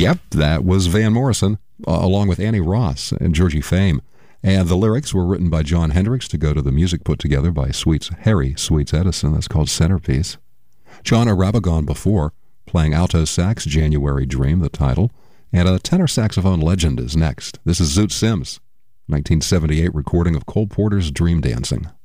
Yep, that was Van Morrison, along with Annie Ross and Georgie Fame. And the lyrics were written by Jon Hendricks to go to the music put together by Harry Sweets Edison. That's called Centerpiece. John Arabagon before, playing alto sax, January Dream, the title. And a tenor saxophone legend is next. This is Zoot Sims, 1978 recording of Cole Porter's Dream Dancing.